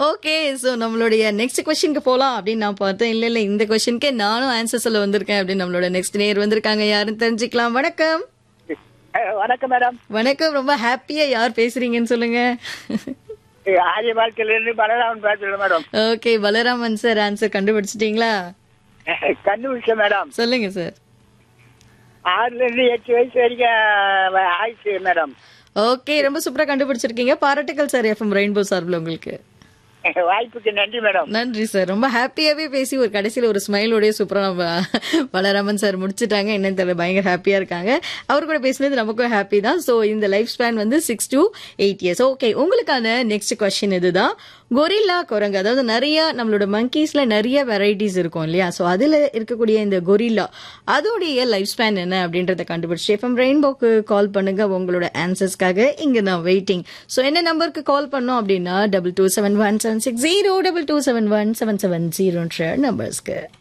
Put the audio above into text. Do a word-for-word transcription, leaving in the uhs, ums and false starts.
Okay. So நம்மளுடைய next கொஸ்டினுக்கு போலாம் அப்படின்னு நான் பார்த்தேன். இல்ல இல்ல இந்த கொஸ்டினுக்கே நானும் ஆன்சர் சொல்ல வந்திருக்கேன் அப்படின்னு நம்மளோட நெக்ஸ்ட் நேர் வந்திருக்காங்க. யாருன்னு தெரிஞ்சுக்கலாம். வணக்கம். வணக்கம் மேடம். வணக்கம். ரொம்ப ஹாப்பியா யார் பேசுறீங்கன்னு சொல்லுங்க. ஆரிய வாழ்க்கையில இருந்து பலராமன் பேசுறேன் madam. Okay Balaraman sir, answer கண்டுபிடிச்சிட்டீங்களா? கண்டுபிடிச்சேன் மேடம். சொல்லுங்க சார். ஆறுல இருந்து எட்டு வயசு வரைக்கும் ஆயிடுச்சு மேடம். ஓகே, ரொம்ப சூப்பரா கண்டுபிடிச்சிருக்கீங்க. பாராட்டுக்கள் சார் எஃப்எம் ரெயின்போ சார்பில் உங்களுக்கு. வாய்ப்புக்கு நன்றி மேடம். நன்றி சார். ரொம்ப ஹாப்பியாவே பேசி ஒரு கடைசியில் ஒரு ஸ்மைலோடய சூப்பரா நம்ம பலராமன் சார் முடிச்சுட்டாங்க. என்னன்னு தெரியல, பயங்கர ஹாப்பியா இருக்காங்க. அவர் கூட பேசினது நமக்கும் ஹாப்பி தான். ஸோ இந்த லைஃப் ஸ்பேன் வந்து six to eight years. Okay, உங்களுக்கான நெக்ஸ்ட் கொஸ்டின் இதுதான். கொரில்லா குரங்கு, அதாவது நிறைய நம்மளோட மங்கீஸ்ல நிறைய வெரைட்டிஸ் இருக்கும் இல்லையா? ஸோ அதுல இருக்கக்கூடிய இந்த கொரில்லா அதோடைய லைஃப் ஸ்பேன் என்ன அப்படின்றத கண்டுபிடிச்சு எஃப்எம் ரெயின்போக்கு கால் பண்ணுங்க. உங்களோட ஆன்சர்ஸ்க்காக இங்க நான் வெயிட்டிங். ஸோ என்ன நம்பருக்கு கால் பண்ணோம் அப்படின்னா double two seven one seven six zero double two seven one seven seven ஜீரோன்ற நம்பர்ஸ்க்கு.